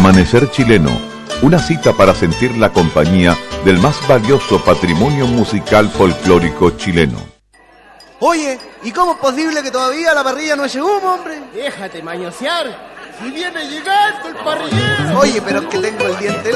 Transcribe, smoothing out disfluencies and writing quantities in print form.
Amanecer Chileno, una cita para sentir la compañía del más valioso patrimonio musical folclórico chileno. Oye, ¿y cómo es posible que todavía la parrilla no eche humo, hombre? Déjate mañosear, si viene llegando el parrillero. Oye, pero es que tengo el diente